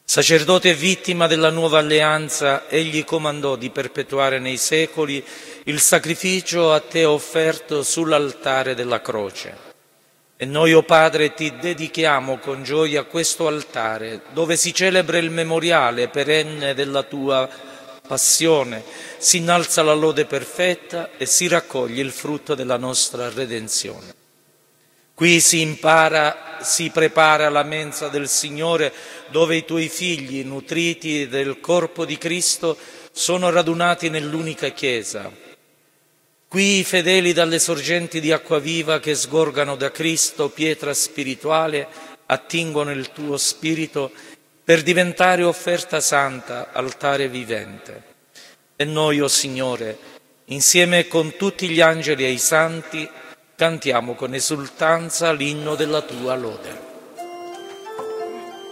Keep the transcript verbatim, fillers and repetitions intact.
Sacerdote e vittima della nuova alleanza, egli comandò di perpetuare nei secoli il sacrificio a te offerto sull'altare della croce. E noi, o oh Padre, ti dedichiamo con gioia questo altare, dove si celebra il memoriale perenne della tua passione, si innalza la lode perfetta e si raccoglie il frutto della nostra redenzione. Qui si impara, si prepara la mensa del Signore, dove i tuoi figli, nutriti del corpo di Cristo, sono radunati nell'unica Chiesa. Qui i fedeli dalle sorgenti di acqua viva che sgorgano da Cristo, pietra spirituale, attingono il tuo spirito per diventare offerta santa, altare vivente. E noi, o Signore, insieme con tutti gli angeli e i santi, cantiamo con esultanza l'inno della tua lode.